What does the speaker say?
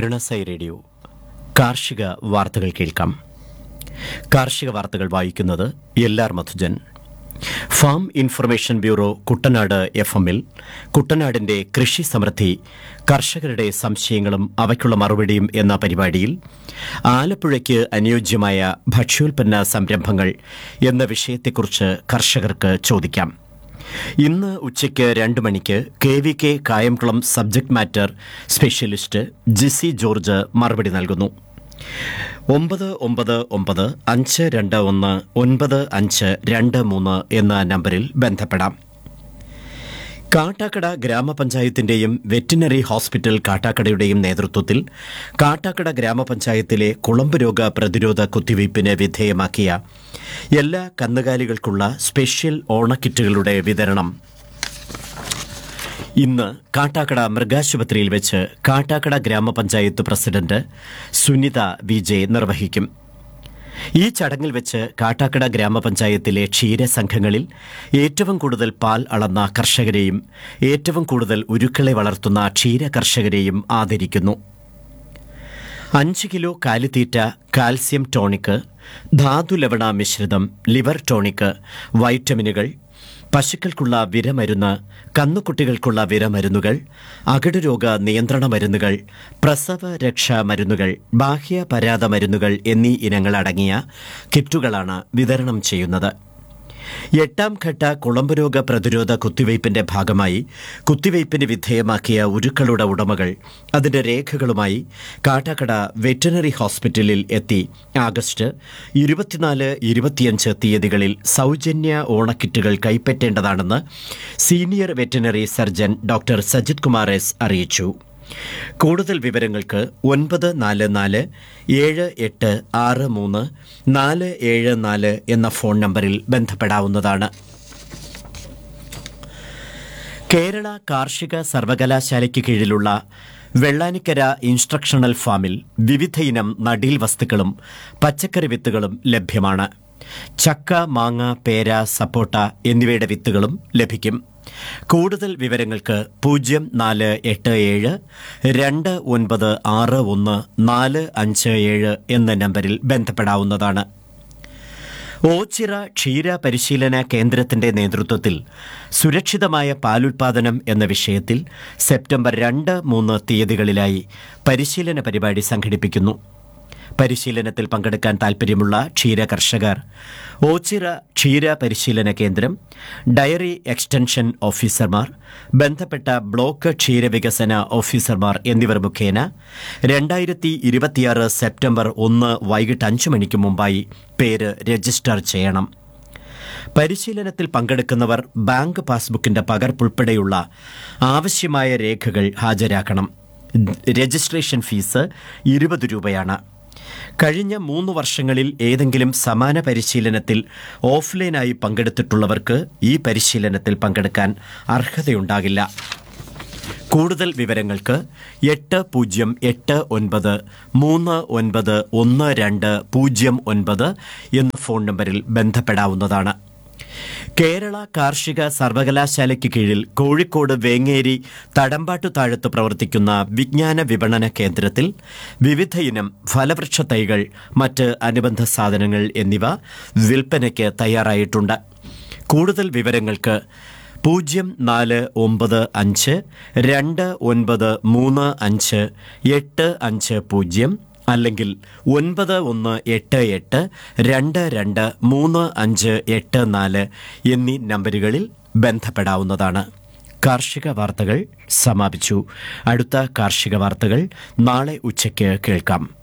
Karunasai radio കാർഷിക വാർത്തകൾ കേൾക്കാം. കാർഷിക വാർത്തകൾ വായിക്കുന്നത് എൽ.ആർ. മധുജൻ. ഫാം ഇൻഫർമേഷൻ ബ്യൂറോ കുട്ടനാട് FM-ൽ കുട്ടനാടിന്റെ കൃഷി സമൃദ്ധി, കർഷകരുടെ സംശയങ്ങളും അവയ്ക്കുള്ള മറുപടിയും എന്ന പരിപാടിയിൽ ആലപ്പുഴയ്ക്ക് അനുയോജ്യമായ ഭക്ഷ്യോൽപ്പന്ന സംരംഭങ്ങൾ എന്ന വിഷയത്തെക്കുറിച്ച് കർഷകർക്ക് ചോദിക്കാം. ഇന്ന് ഉച്ചയ്ക്ക് 2 മണിക്ക് KVK Kayamkulam subject matter specialist Jisi George മറുപടി നൽകുന്നു. 9995219523 എന്ന നമ്പറിൽ ബന്ധപ്പെടാം. കാട്ടാക്കട ഗ്രാമപഞ്ചായത്തിന്റെയും വെറ്റിനറി ഹോസ്പിറ്റൽ കാട്ടാക്കടയുടെയും നേതൃത്വത്തിൽ കാട്ടാക്കട ഗ്രാമപഞ്ചായത്തിലെ കുളമ്പ് രോഗ പ്രതിരോധ കുത്തിവയ്പ്പിന് വിധേയമാക്കിയ എല്ലാ കന്നുകാലികൾക്കുള്ള സ്പെഷ്യൽ ഓണക്കിറ്റുകളുടെ വിതരണം ഇന്ന് കാട്ടാക്കട മൃഗാശുപത്രിയിൽ വെച്ച് കാട്ടാക്കട ഗ്രാമപഞ്ചായത്ത് പ്രസിഡന്റ് സുനിത വിജെ നിർവഹിക്കും. ഈ ചടങ്ങിൽ വെച്ച് കാട്ടാക്കട ഗ്രാമപഞ്ചായത്തിലെ ക്ഷീരസംഘങ്ങളിൽ ഏറ്റവും കൂടുതൽ പാൽ അളന്ന കർഷകരെയും ഏറ്റവും കൂടുതൽ ഉരുക്കളെ വളർത്തുന്ന ക്ഷീര കർഷകരെയും ആദരിക്കുന്നു. 5 കിലോ കാലിത്തീറ്റ, കാൽസ്യം ടോണിക്ക്, ധാതുലവണ മിശ്രിതം, ലിവർ ടോണിക്ക്, വൈറ്റമിനുകൾ, പശുക്കൾക്കുള്ള വിരമരുന്ന്, കന്നുകുട്ടികൾക്കുള്ള വിരമരുന്നുകൾ, അകിടുരോഗ നിയന്ത്രണ മരുന്നുകൾ, പ്രസവ രക്ഷാ മരുന്നുകൾ, ബാഹ്യപരാത മരുന്നുകൾ എന്നീ ഇനങ്ങൾ അടങ്ങിയ കിറ്റുകളാണ് വിതരണം ചെയ്യുന്നത്. 8ാം ഘട്ട കുളമ്പ് രോഗ പ്രതിരോധ കുത്തിവയ്പ്പിന്റെ ഭാഗമായി കുത്തിവയ്പ്പിന് വിധേയമാക്കിയ ഉരുക്കളുടെ ഉടമകൾ അതിന്റെ രേഖകളുമായി കാട്ടാക്കട വെറ്റിനറി ഹോസ്പിറ്റലിൽ എത്തി ആഗസ്റ്റ് 24-25 തീയതികളിൽ സൗജന്യ ഓണക്കിറ്റുകൾ കൈപ്പറ്റേണ്ടതാണെന്ന് senior veterinary surgeon doctor Sajith Kumar S അറിയിച്ചു. കൂടുതൽ വിവരങ്ങൾക്ക് 9478634474 എന്ന ഫോൺ നമ്പറിൽ ബന്ധപ്പെടാവുന്നതാണ്. കേരള കാർഷിക സർവകലാശാലയ്ക്ക് കീഴിലുള്ള വെള്ളാനിക്കര ഇൻസ്ട്രക്ഷണൽ ഫാമിൽ വിവിധയിനം നടീൽ വസ്തുക്കളും പച്ചക്കറി വിത്തുകളും ലഭ്യമാണ്. ചക്ക, മാങ്ങ, പേര, സപ്പോട്ട എന്നിവയുടെ വിത്തുകളും ലഭിക്കും. കൂടുതൽ വിവരങ്ങൾക്ക് 0487296145 എന്ന നമ്പറിൽ ബന്ധപ്പെടാവുന്നതാണ്. ഓച്ചിറ ക്ഷീര പരിശീലന കേന്ദ്രത്തിന്റെ നേതൃത്വത്തിൽ സുരക്ഷിതമായ പാലുൽപാദനം എന്ന വിഷയത്തിൽ സെപ്റ്റംബർ 2-3 തീയതികളിലായി പരിശീലന പരിപാടി സംഘടിപ്പിക്കുന്നു. പരിശീലനത്തിൽ പങ്കെടുക്കാൻ താൽപ്പര്യമുള്ള ക്ഷീര കർഷകർ ഓച്ചിറ ക്ഷീര പരിശീലന കേന്ദ്രം, ഡയറി എക്സ്റ്റൻഷൻ ഓഫീസർമാർ, ബന്ധപ്പെട്ട ബ്ലോക്ക് ക്ഷീരവികസന ഓഫീസർമാർ എന്നിവർ മുഖേന 2026 സെപ്റ്റംബർ 1 വൈകിട്ട് 5 മണിക്ക് മുമ്പായി പേര് രജിസ്റ്റർ ചെയ്യണം. പരിശീലനത്തിൽ പങ്കെടുക്കുന്നവർ ബാങ്ക് പാസ്ബുക്കിന്റെ പകർപ്പുൾപ്പെടെയുള്ള ആവശ്യമായ രേഖകൾ ഹാജരാക്കണം. രജിസ്ട്രേഷൻ ഫീസ് 20 രൂപയാണ്. കഴിഞ്ഞ 3 വർഷങ്ങളിൽ ഏതെങ്കിലും സമാന പരിശീലനത്തിൽ ഓഫ്ലൈനായി പങ്കെടുത്തിട്ടുള്ളവർക്ക് ഈ പരിശീലനത്തിൽ പങ്കെടുക്കാൻ അർഹതയുണ്ടാകില്ല. കൂടുതൽ വിവരങ്ങൾക്ക് 8089391209 എന്ന ഫോൺ നമ്പറിൽ ബന്ധപ്പെടാവുന്നതാണ്. കേരള കാർഷിക സർവകലാശാലയ്ക്ക് കീഴിൽ കോഴിക്കോട് വേങ്ങേരി തടമ്പാട്ടു താഴത്ത് പ്രവർത്തിക്കുന്ന വിജ്ഞാന വിപണന കേന്ദ്രത്തിൽ വിവിധയിനം ഫലവൃക്ഷ തൈകൾ, മറ്റ് അനുബന്ധ സാധനങ്ങൾ എന്നിവ വിൽപ്പനയ്ക്ക് തയ്യാറായിട്ടുണ്ട്. കൂടുതൽ വിവരങ്ങൾക്ക് 0492935850 അല്ലെങ്കിൽ 9188223584 എന്നീ നമ്പറുകളിൽ ബന്ധപ്പെടാവുന്നതാണ്. കാർഷിക വാർത്തകൾ സമാപിച്ചു. അടുത്ത കാർഷിക വാർത്തകൾ നാളെ ഉച്ചയ്ക്ക് കേൾക്കാം.